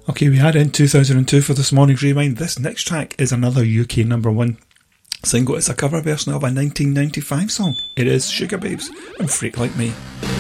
Okay, we had in 2002 for this morning's Rewind. This next track is another UK number one single. It's a cover version of a 1995 song. It is Sugar Babes and Freak Like Me.